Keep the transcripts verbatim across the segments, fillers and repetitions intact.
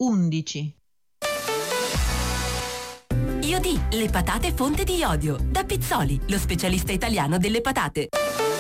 undici. Iodi, le patate fonte di iodio. Da Pizzoli, lo specialista italiano delle patate.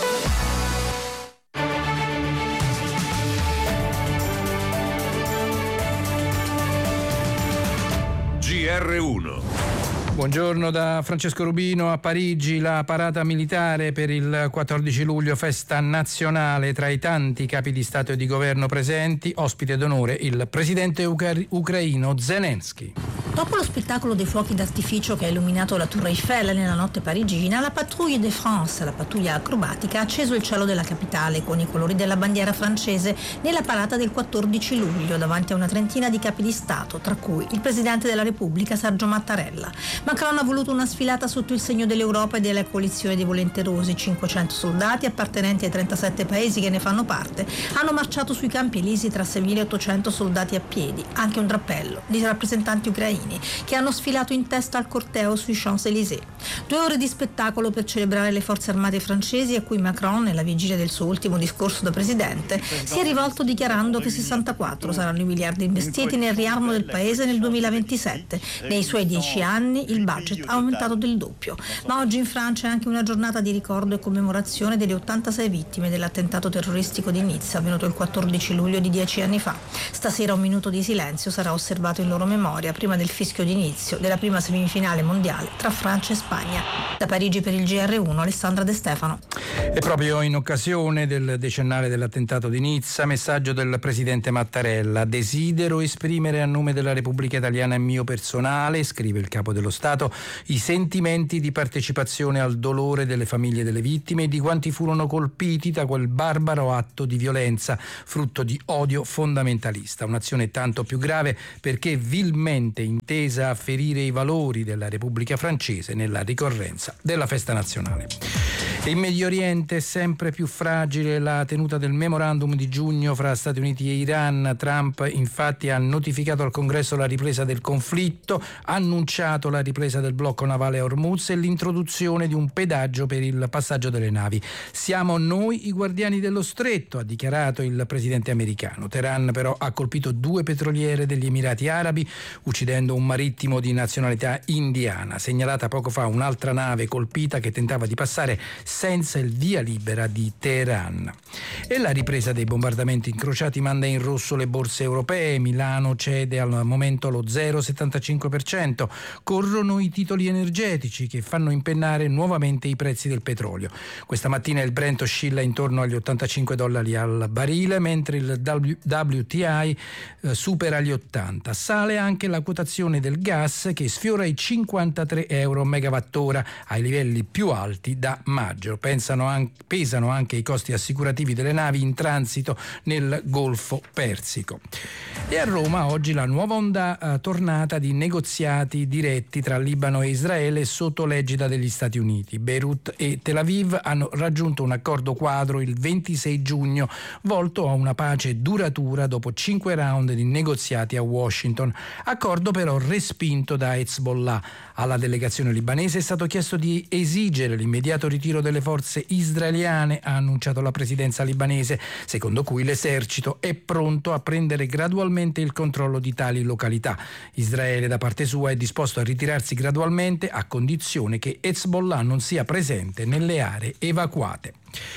G R uno. Buongiorno da Francesco Rubino. A Parigi la parata militare per il quattordici luglio, festa nazionale. Tra i tanti capi di Stato e di Governo presenti, ospite d'onore il presidente ucra- ucraino Zelensky. Dopo lo spettacolo dei fuochi d'artificio che ha illuminato la Tour Eiffel nella notte parigina, la Patrouille de France, la pattuglia acrobatica, ha acceso il cielo della capitale con i colori della bandiera francese nella parata del quattordici luglio davanti a una trentina di capi di Stato, tra cui il presidente della Repubblica Sergio Mattarella. Macron ha voluto una sfilata sotto il segno dell'Europa e della coalizione dei volenterosi. cinquecento soldati appartenenti ai trentasette paesi che ne fanno parte hanno marciato sui Campi Elisi tra seimilaottocento soldati a piedi, anche un drappello di rappresentanti ucraini che hanno sfilato in testa al corteo sui Champs-Élysées. Due ore di spettacolo per celebrare le forze armate francesi, a cui Macron, nella vigilia del suo ultimo discorso da presidente, si è rivolto dichiarando che sessantaquattro saranno i miliardi investiti nel riarmo del paese nel duemilaventisette. Nei suoi dieci anni il budget ha aumentato del doppio. Ma oggi in Francia è anche una giornata di ricordo e commemorazione delle ottantasei vittime dell'attentato terroristico di Nizza avvenuto il quattordici luglio di dieci anni fa. Stasera un minuto di silenzio sarà osservato in loro memoria prima del fischio d'inizio della prima semifinale mondiale tra Francia e Spagna. Da Parigi per il G R uno, Alessandra De Stefano. E proprio in occasione del decennale dell'attentato di Nizza, messaggio del presidente Mattarella: desidero esprimere a nome della Repubblica Italiana e mio personale, scrive il capo dello Stato, i sentimenti di partecipazione al dolore delle famiglie delle vittime e di quanti furono colpiti da quel barbaro atto di violenza, frutto di odio fondamentalista. Un'azione tanto più grave perché vilmente intesa a ferire i valori della Repubblica Francese nella ricorrenza della festa nazionale. In Medio Oriente è sempre più fragile la tenuta del memorandum di giugno fra Stati Uniti e Iran. Trump infatti ha notificato al Congresso la ripresa del conflitto, ha annunciato la ripresa del blocco navale a Hormuz e l'introduzione di un pedaggio per il passaggio delle navi. Siamo noi i guardiani dello stretto, ha dichiarato il presidente americano. Teheran però ha colpito due petroliere degli Emirati Arabi, uccidendo un marittimo di nazionalità indiana. Segnalata poco fa un'altra nave colpita che tentava di passare senza il via libera di Teheran. E la ripresa dei bombardamenti incrociati manda in rosso le borse europee. Milano cede al momento lo zero virgola settantacinque per cento. Corrono i titoli energetici che fanno impennare nuovamente i prezzi del petrolio. Questa mattina il Brent oscilla intorno agli ottantacinque dollari al barile, mentre il W T I eh, supera gli ottanta. Sale anche la quotazione del gas che sfiora i cinquantatré euro megawattora, ai livelli più alti da maggio. Pensano an- pesano anche i costi assicurativi delle navi in transito nel Golfo Persico. E a Roma oggi la nuova onda eh, tornata di negoziati diretti tra Libano e Israele sotto l'egida degli Stati Uniti. Beirut e Tel Aviv hanno raggiunto un accordo quadro il ventisei giugno, volto a una pace duratura dopo cinque round di negoziati a Washington. Accordo però respinto da Hezbollah. Alla delegazione libanese è stato chiesto di esigere l'immediato ritiro delle forze israeliane, ha annunciato la presidenza libanese, secondo cui l'esercito è pronto a prendere gradualmente il controllo di tali località. Israele da parte sua è disposto a ritirarsi gradualmente a condizione che Hezbollah non sia presente nelle aree evacuate.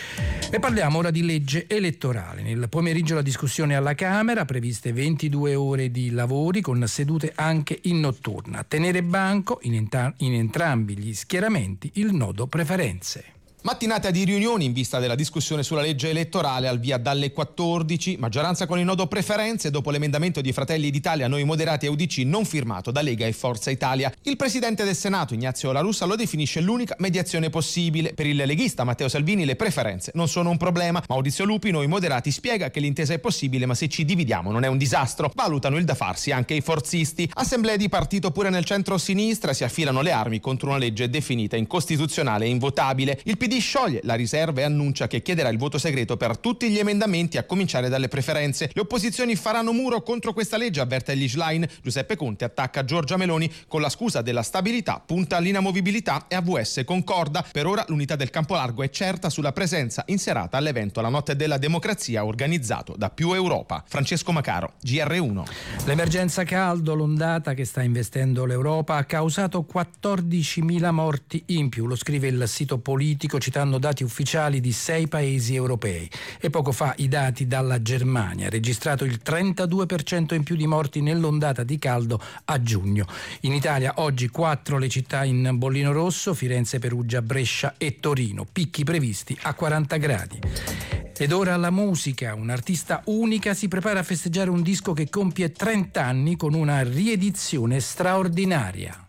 E parliamo ora di legge elettorale. Nel pomeriggio la discussione alla Camera, previste ventidue ore di lavori con sedute anche in notturna. Tenere banco in, enta- in entrambi gli schieramenti il nodo preferenze. Mattinata di riunioni in vista della discussione sulla legge elettorale al via dalle quattordici, maggioranza con il nodo preferenze dopo l'emendamento di Fratelli d'Italia, Noi Moderati e U D C non firmato da Lega e Forza Italia. Il presidente del Senato, Ignazio La Russa, lo definisce l'unica mediazione possibile. Per il leghista Matteo Salvini le preferenze non sono un problema. Maurizio Lupi, Noi Moderati, spiega che l'intesa è possibile ma se ci dividiamo non è un disastro. Valutano il da farsi anche i forzisti. Assemblee di partito pure nel centro-sinistra, si affilano le armi contro una legge definita incostituzionale e invotabile. Il P D P D scioglie la riserva e annuncia che chiederà il voto segreto per tutti gli emendamenti, a cominciare dalle preferenze. Le opposizioni faranno muro contro questa legge, avverte Elly Schlein. Giuseppe Conte attacca Giorgia Meloni con la scusa della stabilità, punta all'inamovibilità e A V S concorda. Per ora l'unità del campo largo è certa sulla presenza in serata all'evento La Notte della Democrazia organizzato da Più Europa. Francesco Macaro, G R uno. L'emergenza caldo, l'ondata che sta investendo l'Europa, ha causato quattordicimila morti in più, lo scrive il sito Politico citando dati ufficiali di sei paesi europei. E poco fa i dati dalla Germania, registrato il trentadue per cento in più di morti nell'ondata di caldo a giugno. In Italia oggi quattro le città in bollino rosso: Firenze, Perugia, Brescia e Torino, picchi previsti a quaranta gradi. Ed ora la musica. Un'artista unica si prepara a festeggiare un disco che compie trenta anni con una riedizione straordinaria.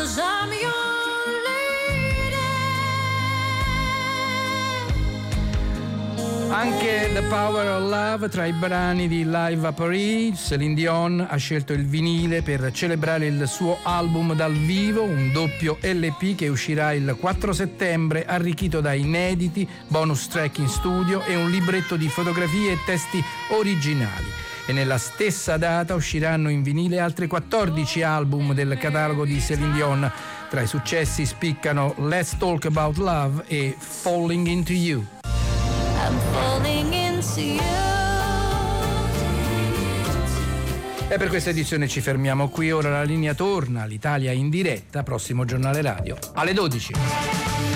Anche The Power of Love tra i brani di Live a Paris. Céline Dion ha scelto il vinile per celebrare il suo album dal vivo, un doppio L P che uscirà il quattro settembre, arricchito da inediti, bonus track in studio e un libretto di fotografie e testi originali. E nella stessa data usciranno in vinile altri quattordici album del catalogo di Céline Dion. Tra i successi spiccano Let's Talk About Love e Falling Into You. I'm falling into you. E per questa edizione ci fermiamo qui. Ora la linea torna all'Italia in diretta, prossimo giornale radio alle dodici.